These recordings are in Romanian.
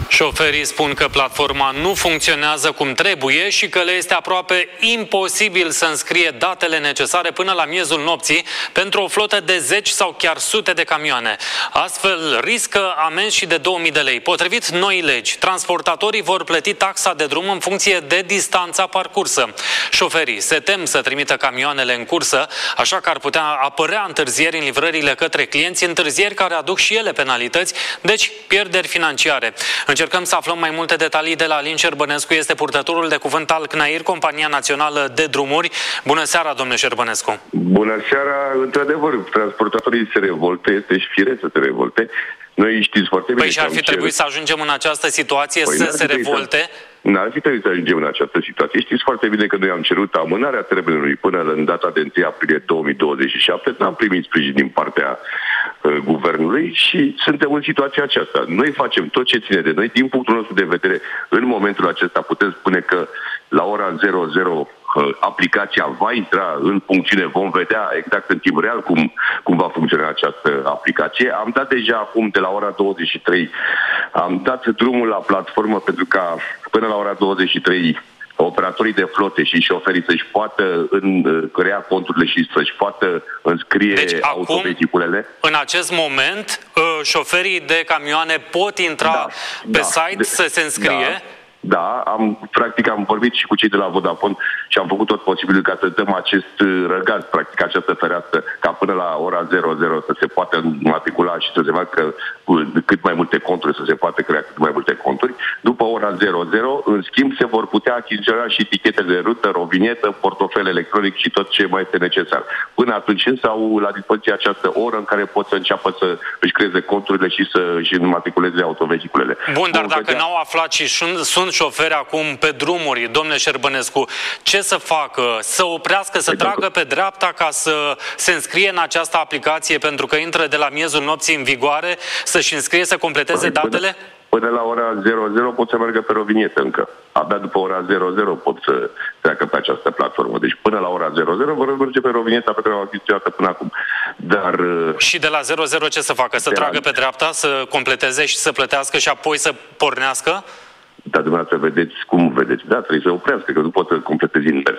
Șoferii spun că platforma nu funcționează cum trebuie și că le este aproape imposibil să înscrie datele necesare până la miezul nopții pentru o flotă de zeci sau chiar sute de camioane. Astfel, riscă amenzi și de 2000 de lei. Potrivit noii legi, transportatorii vor plăti taxa de drum în funcție de distanța parcursă. Șoferii se tem să trimită camioanele în cursă, așa că ar putea apărea întârzieri în livrările către clienți, întârzieri care aduc și ele penalități, deci pierderi financiare. Încercăm să aflăm mai multe detalii de la Alin Șerbănescu, este purtătorul de cuvânt al CNAIR, Compania Națională de Drumuri. Bună seara, domnule Șerbănescu! Bună seara! Într-adevăr, transportatorii se revolte, este și firesc să se revolte. Noi știți foarte bine... Păi și ar fi trebuit să ajungem în această situație, să se revolte? N-ar fi trebuit să ajungem în această situație. Știți foarte bine că noi am cerut amânarea termenului până în data de 1 aprilie 2027. N-am primit sprijin din partea guvernului și suntem în situația aceasta. Noi facem tot ce ține de noi. Din punctul nostru de vedere, în momentul acesta putem spune că la ora 00 aplicația va intra în funcțiune, vom vedea exact în timp real cum va funcționa această aplicație. Am dat deja acum de la ora 23, am dat drumul la platformă pentru ca până la ora 23 operatorii de flote și șoferii să-și poată crea conturile și să-și poată înscrie autovehiculele. În acest moment, șoferii de camioane pot intra pe site să se înscrie? Da, practic am vorbit și cu cei de la Vodafone și am făcut tot posibilul ca să dăm acest răgaz, practic această fereastră, ca până la ora 00 să se poată matricula și să se facă cât mai multe conturi, să se poată crea cât mai multe conturi. După ora 00, în schimb, se vor putea achiziționa și etichete de rută, rovinietă, portofel electronic și tot ce mai este necesar. Până atunci însă au la dispoziție această oră în care pot să înceapă să își creeze conturile și să își înmatriculeze autovehiculele. Bun, dar dacă n-au aflat și sunt șoferi acum pe drumuri, domnule Șerbănescu, ce să facă? Să oprească, să tragă pe dreapta ca să se înscrie în această aplicație pentru că intră de la miezul nopții în vigoare, să-și înscrie, să completeze datele? Până la ora 00 pot să meargă pe rovinietă încă. Abia după ora 00 pot să treacă pe această platformă. Deci până la ora 00 vor merge pe rovinieta pe care au achiziționat până acum. Dar... Și de la 00 ce să facă? Să tragă pe dreapta, să completeze și să plătească și apoi să pornească? Dar dumneavoastră vedeți cum vedeți. Da, trebuie să oprească, că nu pot să completezi invers.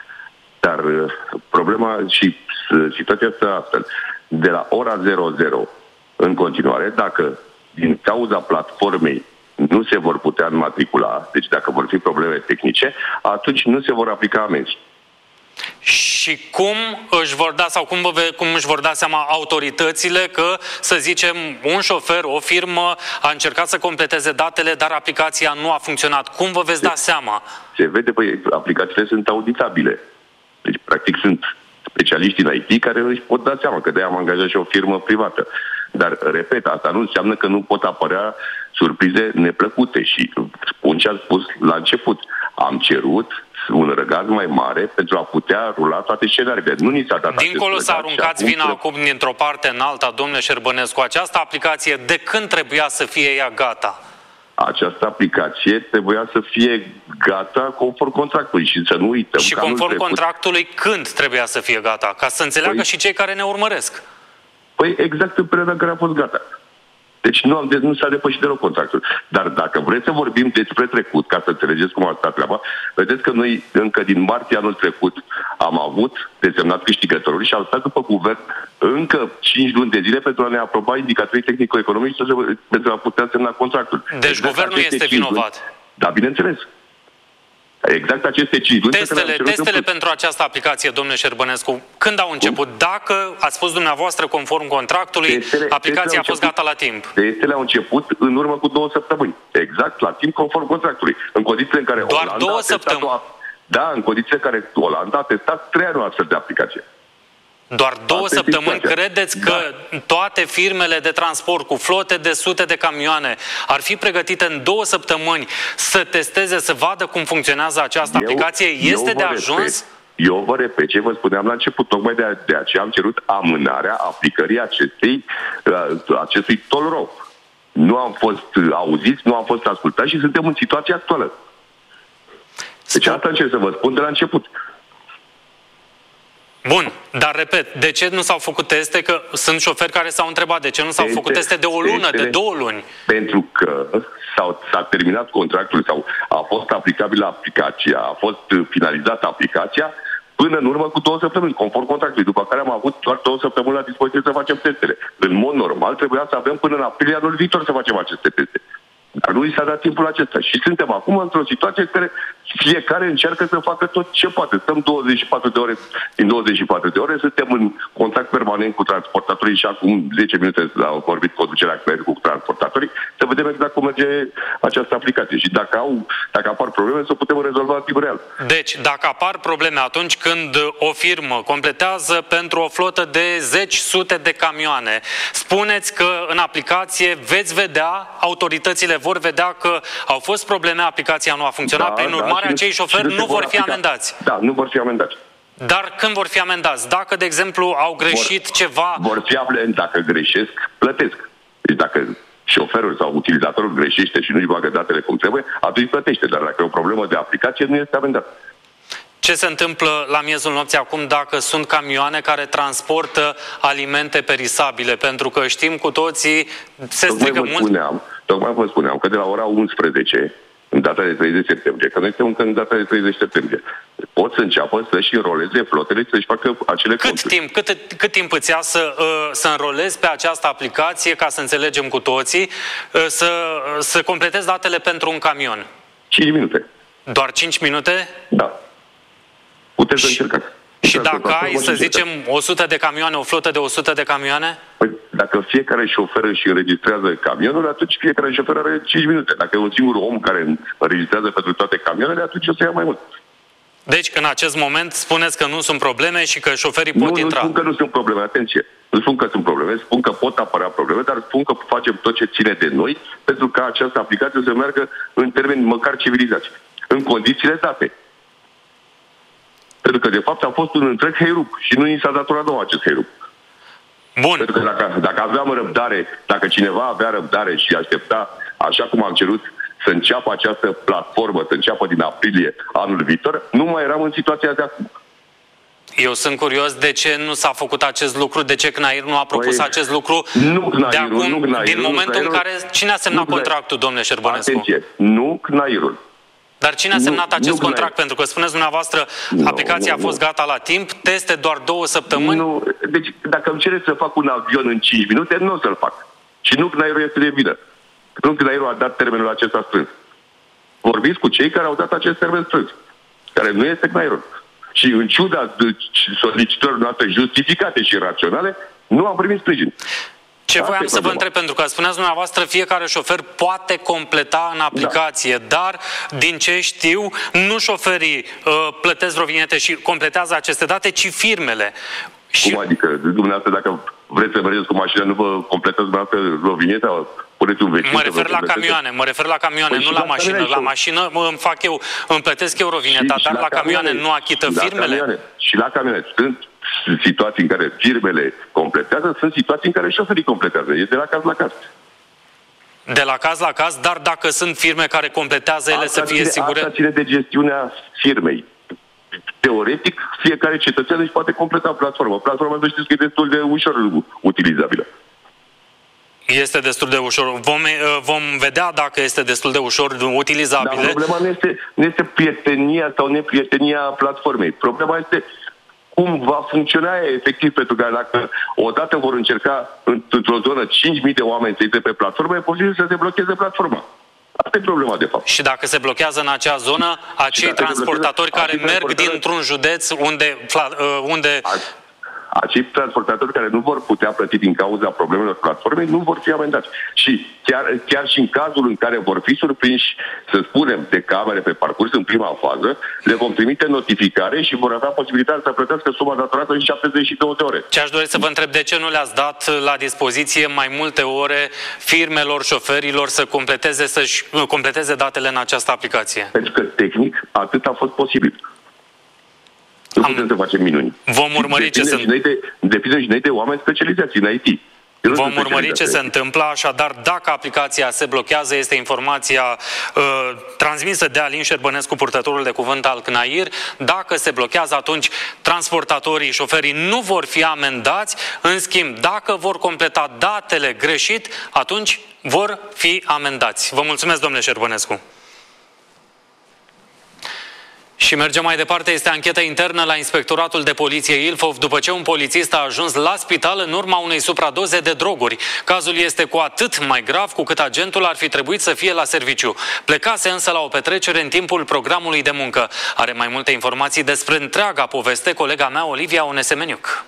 Dar problema și situația asta astfel. De la ora 00 în continuare, dacă din cauza platformei nu se vor putea înmatricula, deci dacă vor fi probleme tehnice, atunci nu se vor aplica amenzi. Și cum își vor da sau cum își vor da seama autoritățile că, să zicem, un șofer, o firmă a încercat să completeze datele, dar aplicația nu a funcționat? Cum vă veți da seama? Se vede, păi, aplicațiile sunt auditabile. Deci, practic, sunt specialiști în IT care își pot da seama, că de-aia am angajat și o firmă privată. Dar, repet, asta nu înseamnă că nu pot apărea surprize neplăcute și spun ce am spus la început. Am cerut un răgaz mai mare pentru a putea rula toate scenariile. Nu ni s-a dat dincolo să aruncați vina acum dintr-o parte în alta, domnule Șerbănescu, această aplicație de când trebuia să fie ea gata? Această aplicație trebuia să fie gata conform contractului și să nu uităm. Și conform contractului când trebuia să fie gata? Ca să înțeleagă și cei care ne urmăresc. Păi exact în perioada în care a fost gata. Deci nu s-a depășit deloc contractul. Dar dacă vreți să vorbim despre trecut, ca să înțelegeți cum a stat treaba, vedeți că noi încă din martie anul trecut am avut desemnat câștigătorul și am stat după guvern încă 5 luni de zile pentru a ne aproba indicatorii tehnico-economici pentru a putea semna contractul. Deci exact guvernul este vinovat. Da, bineînțeles. Exact aceste 5 luni. Testele pentru această aplicație, domnule Șerbănescu, când au început? Dacă ați spus dumneavoastră conform contractului, aplicația a fost gata la timp. Testele au început în urmă cu 2 săptămâni. Exact la timp conform contractului. În condițiile în care doar 2 săptămâni? Da, în condițiile în care Olanda a testat 3 ani astfel de aplicație. Doar 2 săptămâni? Credeți că toate firmele de transport cu flote de sute de camioane ar fi pregătite în 2 săptămâni să testeze, să vadă cum funcționează această aplicație? Este de ajuns? Eu vă repet ce vă spuneam la început, tocmai de aceea am cerut amânarea aplicării acestui toll road. Nu am fost auziți, nu am fost ascultați și suntem în situația actuală. Deci asta încerc să vă spun de la început. Bun, dar repet, de ce nu s-au făcut teste? Că sunt șoferi care s-au întrebat de ce nu s-au făcut teste de o lună, de 2 luni. Pentru că s-a terminat contractul sau a fost aplicabilă aplicația, a fost finalizată aplicația până în urmă cu 2 săptămâni, conform contractului, după care am avut doar 2 săptămâni la dispoziție să facem testele. În mod normal trebuia să avem până în aprilie anul viitor să facem aceste teste. Dar nu i s-a dat timpul acesta. Și suntem acum într-o situație în care fiecare încearcă să facă tot ce poate. Stăm 24 de ore, din 24 de ore suntem în contact permanent cu transportatorii și acum 10 minute au vorbit conducerea cu transportatorii să vedem exact cum merge această aplicație. Și dacă apar probleme, să o putem rezolva în timp real. Deci, dacă apar probleme atunci când o firmă completează pentru o flotă de zeci, sute de camioane, spuneți că în aplicație veți vedea, autoritățile vor vedea că au fost probleme, aplicația nu a funcționat, prin urmare acei șoferi nu vor fi amendați. Da, nu vor fi amendați. Dar când vor fi amendați? Dacă, de exemplu, au greșit ceva... Vor fi amendați, dacă greșesc, plătesc. Deci dacă șoferul sau utilizatorul greșește și nu-i bagă datele cum trebuie, atunci plătește. Dar dacă e o problemă de aplicație, nu este amendat. Ce se întâmplă la miezul nopții acum dacă sunt camioane care transportă alimente perisabile? Pentru că știm cu toții, se strică mult... Tocmai vă spuneam că de la ora 11, în data de 30 septembrie, că noi suntem încă în data de 30 septembrie, pot să înceapă să-și înroleze flotele, să-și facă acele conturi. Cât timp îți ia să înrolezi pe această aplicație, ca să înțelegem cu toții, să completezi datele pentru un camion? 5 minute. Doar 5 minute? Da. Puteți să încercați. Și dacă ai, să zicem, 100 de camioane, o flotă de 100 de camioane? Păi, dacă fiecare șofer își înregistrează camionul, atunci fiecare șofer are 5 minute. Dacă e un singur om care înregistrează pentru toate camioanele, atunci o să ia mai mult. Deci, în acest moment, spuneți că nu sunt probleme și că șoferii pot intra. Nu spun că nu sunt probleme, atenție. Nu spun că sunt probleme, spun că pot apărea probleme, dar spun că facem tot ce ține de noi pentru ca această aplicație să meargă în termeni măcar civilizați, în condițiile date. Pentru că, de fapt, a fost un întreg heirup și nu ni s-a datorat nouă acest heirup. Bun. Pentru că dacă aveam răbdare, dacă cineva avea răbdare și aștepta, așa cum am cerut, să înceapă această platformă, să înceapă din aprilie anul viitor, nu mai eram în situația de acum. Eu sunt curios de ce nu s-a făcut acest lucru, de ce CNAIR nu a propus acest lucru de acum, din momentul în care... Cine a semnat contractul, domnule Șerbănescu? Atenție, nu CNAIR-ul. Dar cine a semnat acest contract? Pentru că spuneți dumneavoastră, aplicația a fost gata la timp, teste doar 2 săptămâni? Deci, dacă îmi cereți să fac un avion în 5 minute, nu o să-l fac. Și nu CNAIR-ul este de vină. Nu CNAIR-ul a dat termenul acesta strâns. Vorbiți cu cei care au dat acest termen strâns, care nu este CNAIR-ul. Și în ciuda solicitărilor noastre justificate și raționale, nu am primit sprijin. Ce voiam să vă întreb, pentru că spuneați dumneavoastră, fiecare șofer poate completa în aplicație, dar, din ce știu, nu șoferii plătesc vreo vinietă și completează aceste date, ci firmele. Cum adică? Dumneavoastră, dacă vreți să mergeți cu mașina, nu vă completați dumneavoastră vreo vinietă? Mă refer la camioane, nu la mașină. La mașină îmi plătesc eu rovineta, dar la camioane nu achită firmele? Și la camioane. Sunt situații în care firmele completează, sunt situații în care șoferii completează. E de la caz la caz. De la caz la caz, dar dacă sunt firme care completează, ele să fie sigure? Asta ține de gestiunea firmei. Teoretic, fiecare cetățean își poate completa platforma. Platforma, să știți că e destul de ușor utilizabilă. Este destul de ușor. Vom vedea dacă este destul de ușor utilizabilă. Dar problema nu este prietenia sau neprietenia platformei. Problema este cum va funcționa efectiv, pentru că dacă odată vor încerca într-o zonă 5.000 de oameni să intre pe platformă, e posibil să se blocheze platforma. Asta e problema, de fapt. Și dacă se blochează în acea zonă, acei transportatori care merg dintr-un județ unde acei transportatori care nu vor putea plăti din cauza problemelor platformei nu vor fi amendați. Și chiar și în cazul în care vor fi surprinși, să spunem, de camere pe parcurs în prima fază, le vom trimite notificare și vor avea posibilitatea să plătească suma datorată în 72 de ore. Ce aș dori să vă întreb, de ce nu le-ați dat la dispoziție mai multe ore firmelor, șoferilor să completeze datele în această aplicație? Pentru că, tehnic, atât a fost posibil. Nu putem să facem minuni. Vom urmări ce sunt. Depinde și noi de oameni specializați în IT. Vom urmări ce se întâmplă, așadar dacă aplicația se blochează, este informația transmisă de Alin Șerbănescu, purtătorul de cuvânt al CNAIR. Dacă se blochează, atunci transportatorii, șoferii nu vor fi amendați. În schimb, dacă vor completa datele greșit, atunci vor fi amendați. Vă mulțumesc, domnule Șerbănescu. Și mergem mai departe, este anchetă internă la Inspectoratul de Poliție Ilfov după ce un polițist a ajuns la spital în urma unei supradoze de droguri. Cazul este cu atât mai grav cu cât agentul ar fi trebuit să fie la serviciu. Plecase însă la o petrecere în timpul programului de muncă. Are mai multe informații despre întreaga poveste colega mea Olivia Onesemeniuc.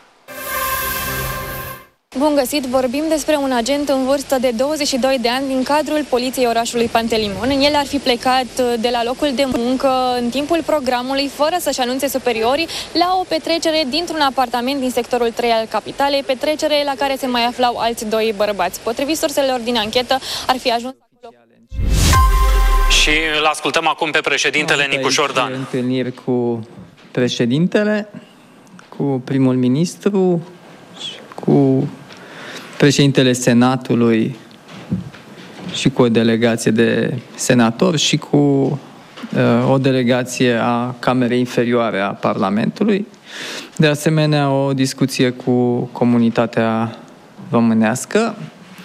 Bun găsit! Vorbim despre un agent în vârstă de 22 de ani din cadrul Poliției orașului Pantelimon. El ar fi plecat de la locul de muncă în timpul programului, fără să-și anunțe superiorii, la o petrecere dintr-un apartament din sectorul 3 al capitalei, petrecere la care se mai aflau alți doi bărbați. Potrivit surselor din anchetă, ar fi ajuns acolo. Și îl ascultăm acum pe președintele Nicu Șordan. Întâlniri cu președintele, cu primul ministru, cu președintele Senatului și cu o delegație de senatori și cu o delegație a Camerei Inferioare a Parlamentului. De asemenea, o discuție cu comunitatea românească.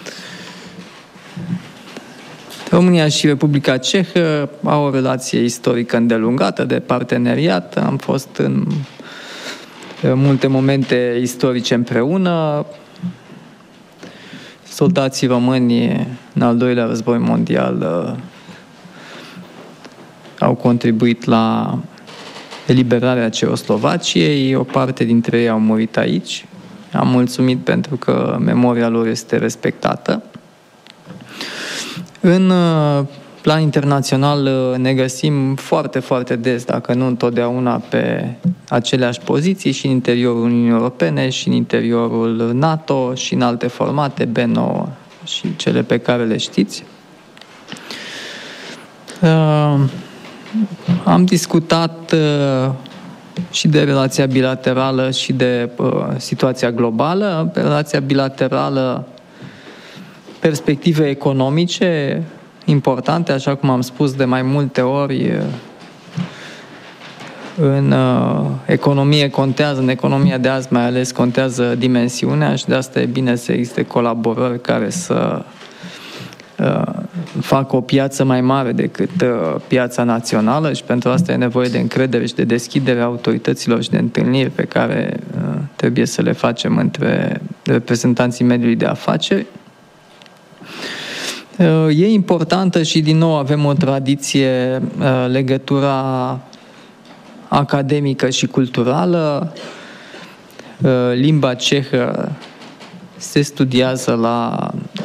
România și Republica Cehă au o relație istorică îndelungată de parteneriat. Am fost în multe momente istorice împreună. Soldații români în al doilea război mondial au contribuit la eliberarea Ceoslovaciei. O parte dintre ei au murit aici. Am mulțumit pentru că memoria lor este respectată. În plan internațional ne găsim foarte, foarte des, dacă nu întotdeauna, pe aceleași poziții și în interiorul Uniunii Europene și în interiorul NATO și în alte formate, B9 și cele pe care le știți. Am discutat și de relația bilaterală și de situația globală. Pe relația bilaterală, perspective economice importante, așa cum am spus de mai multe ori, în economie contează, în economia de azi mai ales contează dimensiunea și de asta e bine să existe colaborări care să facă o piață mai mare decât piața națională și pentru asta e nevoie de încredere și de deschidere a autorităților și de întâlniri pe care trebuie să le facem între reprezentanții mediului de afaceri. E importantă și din nou avem o tradiție, legătura academică și culturală. Limba cehă se studiază la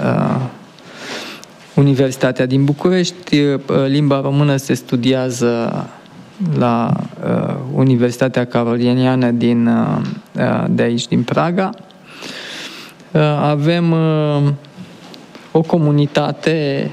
Universitatea din București, limba română se studiază la Universitatea Caroliniană de aici, din Praga. Avem o comunitate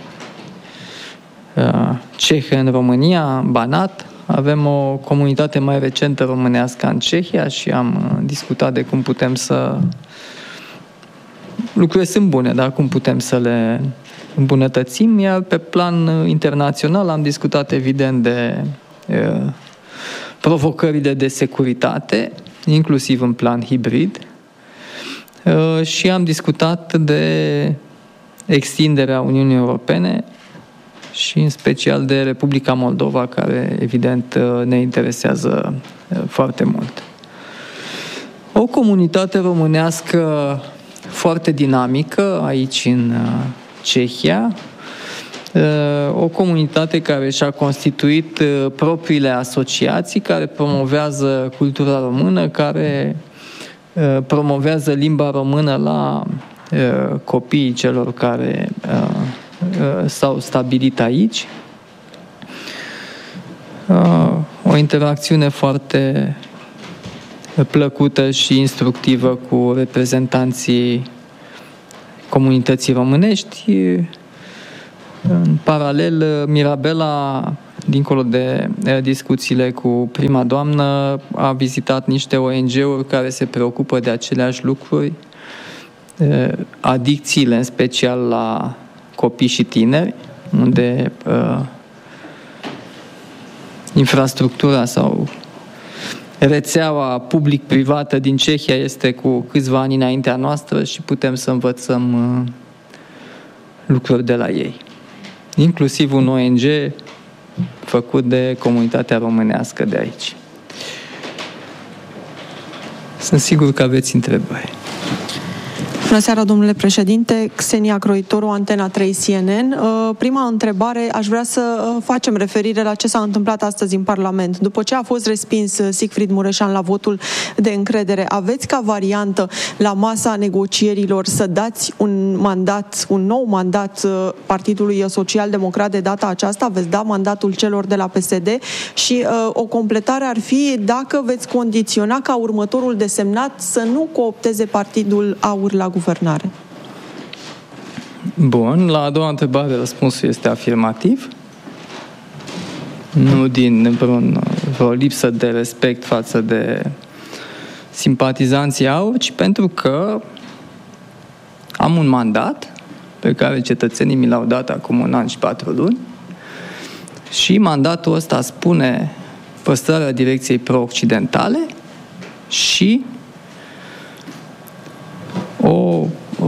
cehă în România, în Banat. Avem o comunitate mai recentă românească în Cehia și am discutat de cum putem să... Lucrurile sunt bune, dar cum putem să le îmbunătățim, iar pe plan internațional am discutat evident de provocările de securitate, inclusiv în plan hibrid, și am discutat de extinderea Uniunii Europene și în special de Republica Moldova, care evident ne interesează foarte mult. O comunitate românească foarte dinamică aici în Cehia, o comunitate care și-a constituit propriile asociații, care promovează cultura română, care promovează limba română la copiii celor care s-au stabilit aici. O interacțiune foarte plăcută și instructivă cu reprezentanții comunității românești. În paralel, Mirabela, dincolo de discuțiile cu prima doamnă, a vizitat niște ONG-uri care se preocupă de aceleași lucruri. adicțiile, în special la copii și tineri, unde infrastructura sau rețeaua public-privată din Cehia este cu câțiva ani înaintea noastră și putem să învățăm lucruri de la ei. Inclusiv un ONG făcut de comunitatea românească de aici. Sunt sigur că aveți întrebări. Bună seara, domnule președinte. Xenia Croitoru, Antena 3 CNN. Prima întrebare, aș vrea să facem referire la ce s-a întâmplat astăzi în Parlament. După ce a fost respins Siegfried Mureșan la votul de încredere, aveți ca variantă la masa negocierilor să dați un nou mandat Partidului Social-Democrat de data aceasta? Veți da mandatul celor de la PSD? Și o completare ar fi dacă veți condiționa ca următorul desemnat să nu coopteze Partidul AUR la guvernare. Bun, la a doua întrebare răspunsul este afirmativ. Nu din vreo lipsă de respect față de simpatizanții AUR, ci pentru că am un mandat pe care cetățenii mi l-au dat acum 1 an și 4 luni și mandatul ăsta spune păstrarea direcției pro-occidentale și o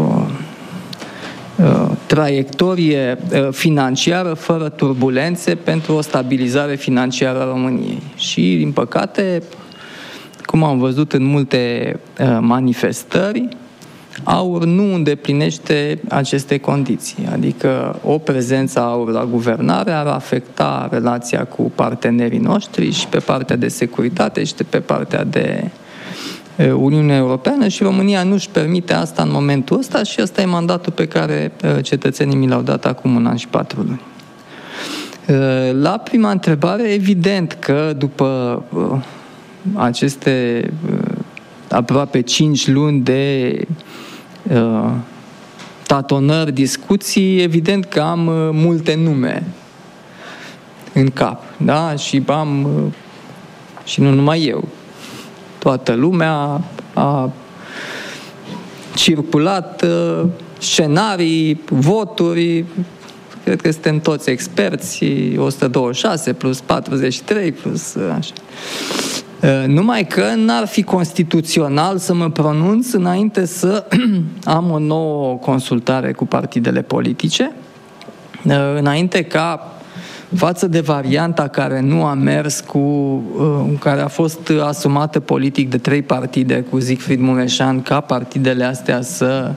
traiectorie financiară fără turbulențe pentru o stabilizare financiară a României. Și, din păcate, cum am văzut în multe manifestări, AUR nu îndeplinește aceste condiții. Adică o prezență a AUR la guvernare ar afecta relația cu partenerii noștri și pe partea de securitate și pe partea de Uniunea Europeană și România nu își permite asta în momentul ăsta și ăsta e mandatul pe care cetățenii mi l-au dat acum 1 an și 4 luni. La prima întrebare, evident că după aceste aproape 5 luni de tatonări, discuții, evident că am multe nume în cap, da? Și nu numai eu. Toată lumea a circulat scenarii, voturi, cred că suntem toți experți, 126 plus 43 plus așa. Numai că n-ar fi constituțional să mă pronunț înainte să am o nouă consultare cu partidele politice, înainte ca față de varianta care nu a mers care a fost asumată politic de 3 partide cu Siegfried Mureșan, ca partidele astea să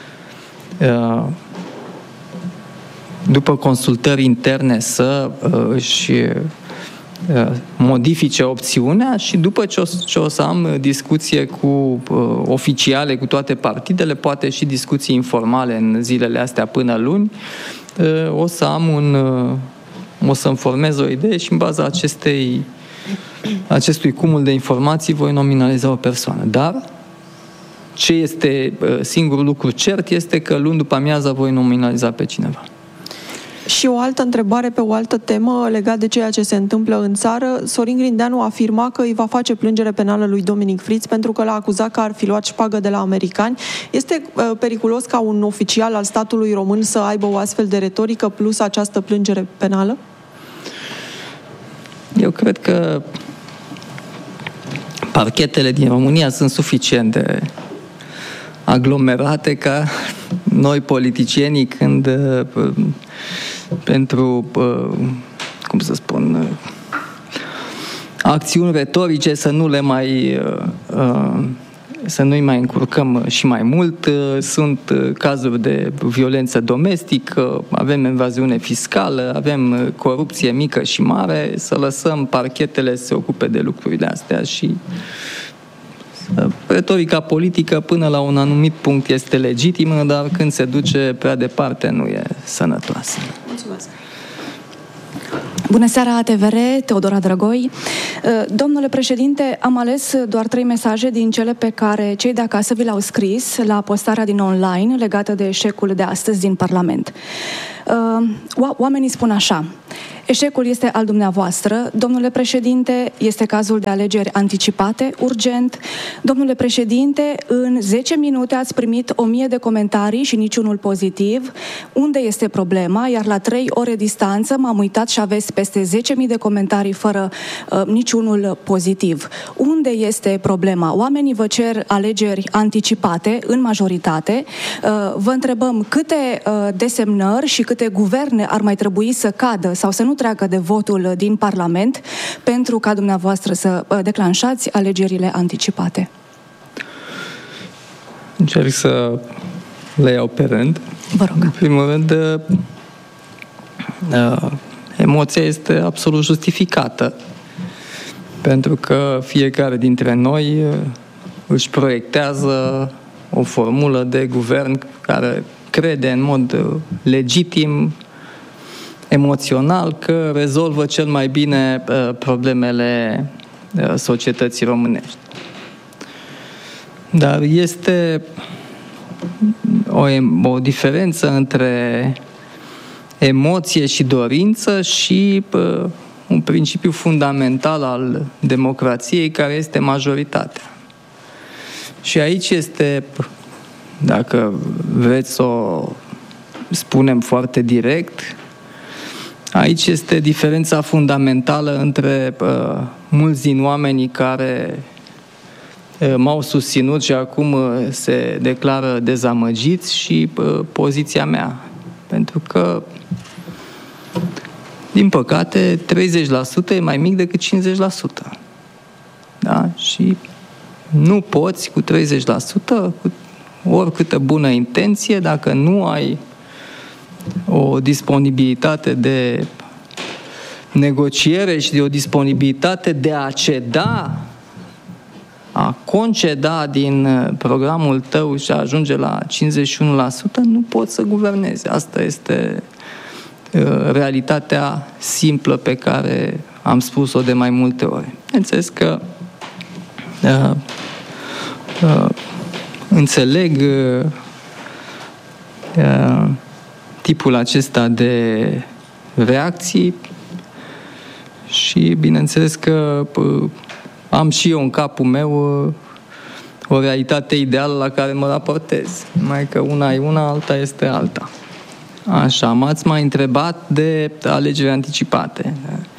după consultări interne să își modifice opțiunea și după ce o să am discuție oficiale cu toate partidele, poate și discuții informale în zilele astea până luni, o să-mi formez o idee și în baza acestui cumul de informații voi nominaliza o persoană. Dar ce este singurul lucru cert este că luni după amiaza voi nominaliza pe cineva. Și o altă întrebare pe o altă temă legat de ceea ce se întâmplă în țară. Sorin Grindeanu afirma că îi va face plângere penală lui Dominic Fritz pentru că l-a acuzat că ar fi luat șpagă de la americani. Este periculos ca un oficial al statului român să aibă o astfel de retorică plus această plângere penală? Eu cred că parchetele din România sunt suficient de aglomerate ca noi politicienii când pentru, cum să spun, acțiuni retorice să nu-i mai încurcăm și mai mult. Sunt cazuri de violență domestică, avem evaziune fiscală, avem corupție mică și mare, să lăsăm parchetele să se ocupe de lucrurile astea și retorica politică până la un anumit punct este legitimă, dar când se duce prea departe nu e sănătoasă. Mulțumesc. Bună seara, ATVR, Teodora Drăgoi. Domnule președinte, am ales doar 3 mesaje din cele pe care cei de acasă vi le-au scris la postarea din online legată de eșecul de astăzi din Parlament. Oamenii spun așa: Eșecul este al dumneavoastră. Domnule președinte, este cazul de alegeri anticipate, urgent. Domnule președinte, în 10 minute ați primit 1000 de comentarii și niciunul pozitiv. Unde este problema? Iar la 3 ore distanță m-am uitat și aveți peste 10.000 de comentarii fără niciunul pozitiv. Unde este problema? Oamenii vă cer alegeri anticipate, în majoritate. Vă întrebăm câte desemnări și câte guverne ar mai trebui să cadă sau să nu treacă de votul din Parlament pentru ca dumneavoastră să declanșați alegerile anticipate. Încerc să le iau pe rând. Vă rog. În primul rând, emoția este absolut justificată, pentru că fiecare dintre noi își proiectează o formulă de guvern care crede în mod legitim, emoțional, că rezolvă cel mai bine problemele societății românești. Dar este o diferență între emoție și dorință și un principiu fundamental al democrației, care este majoritatea. Și aici este, dacă vreți să o spunem foarte direct, aici este diferența fundamentală între mulți din oamenii care m-au susținut și acum se declară dezamăgiți și poziția mea. Pentru că, din păcate, 30% e mai mic decât 50%. Da? Și nu poți cu 30%, cu oricâtă bună intenție, dacă nu ai o disponibilitate de negociere și de o disponibilitate de a ceda, a conceda din programul tău și a ajunge la 51%, nu poți să guvernezi. Asta este realitatea simplă pe care am spus-o de mai multe ori. Înțeles că înțeleg tipul acesta de reacții și bineînțeles că am și eu în capul meu o realitate ideală la care mă raportez. Numai că una e una, alta este alta. Așa, m-ați mai întrebat de alegeri anticipate.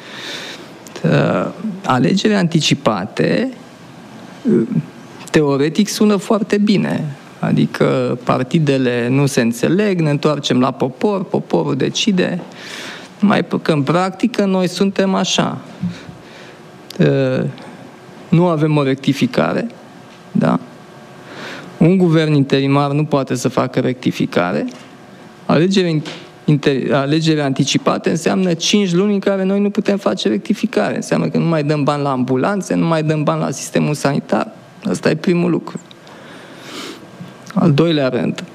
Alegeri anticipate teoretic sună foarte bine. Adică partidele nu se înțeleg, ne întoarcem la popor, poporul decide. Numai că în practică noi suntem așa. Nu avem o rectificare, da? Un guvern interimar nu poate să facă rectificare. Alegeri anticipate înseamnă 5 luni în care noi nu putem face rectificare. Înseamnă că nu mai dăm bani la ambulanțe, nu mai dăm bani la sistemul sanitar. Ăsta e primul lucru. Al doilea rând,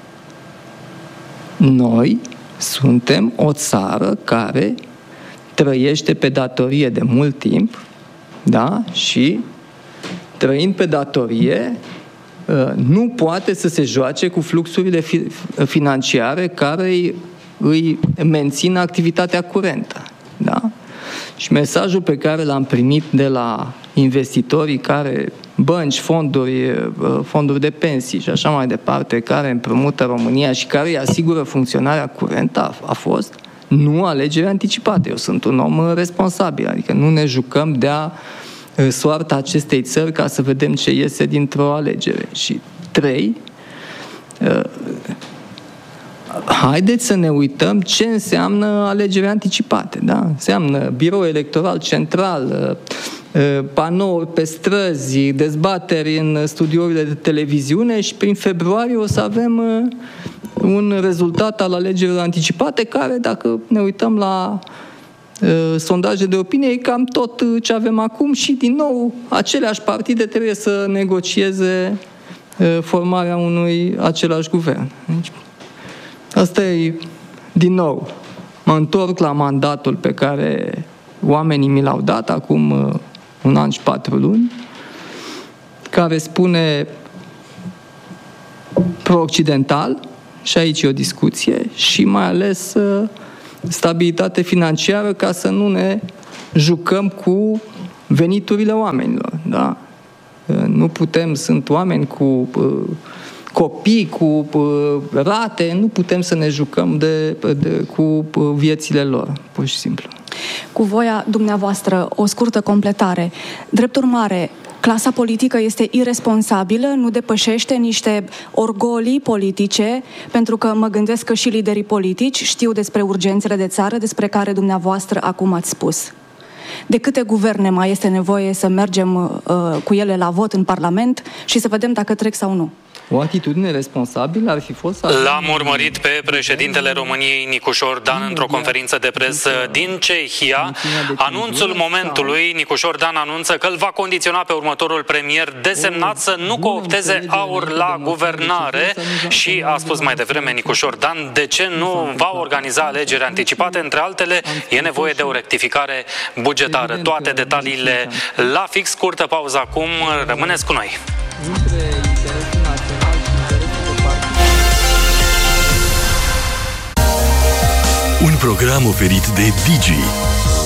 noi suntem o țară care trăiește pe datorie de mult timp, da? Și trăind pe datorie, nu poate să se joace cu fluxurile financiare care îi mențin activitatea curentă. Da? Și mesajul pe care l-am primit de la investitorii care, bănci, fonduri de pensii și așa mai departe, care împrumută România și care îi asigură funcționarea curentă, a fost nu alegeri anticipate. Eu sunt un om responsabil, adică nu ne jucăm de-a soarta acestei țări ca să vedem ce iese dintr-o alegere. Și 3, haideți să ne uităm ce înseamnă alegeri anticipate. Da? Înseamnă birou electoral central, panouri pe străzi, dezbateri în studiourile de televiziune și prin februarie o să avem un rezultat al alegerilor anticipate care, dacă ne uităm la sondaje de opinie, e cam tot ce avem acum și, din nou, aceleași partide trebuie să negocieze formarea unui același guvern. Deci, asta e, din nou, mă întorc la mandatul pe care oamenii mi l-au dat acum 1 an și 4 luni, care spune pro-occidental, și aici e o discuție, și mai ales stabilitate financiară ca să nu ne jucăm cu veniturile oamenilor. Da? Nu putem, sunt oameni cu copii, cu rate, nu putem să ne jucăm cu viețile lor, pur și simplu. Cu voia dumneavoastră, o scurtă completare. Drept urmare, clasa politică este iresponsabilă, nu depășește niște orgolii politice, pentru că mă gândesc că și liderii politici știu despre urgențele de țară despre care dumneavoastră acum ați spus. De câte guverne mai este nevoie să mergem cu ele la vot în Parlament și să vedem dacă trec sau nu? O atitudine responsabilă ar fi fost... L-am urmărit pe președintele României, Nicușor Dan, într-o conferință de presă din Cehia. Anunțul momentului, Nicușor Dan anunță că îl va condiționa pe următorul premier desemnat să nu coopteze aur la guvernare și a spus mai devreme Nicușor Dan de ce nu va organiza alegeri anticipate. Între altele, e nevoie de o rectificare bugetară. Toate detaliile la fix. Scurtă pauză acum. Rămâneți cu noi. Un program oferit de Digi.